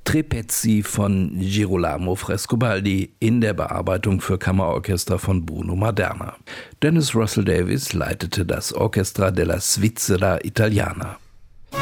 Tre Pezzi von Girolamo Frescobaldi in der Bearbeitung für Kammerorchester von Bruno Maderna. Dennis Russell Davies leitete das Orchestra della Svizzera Italiana.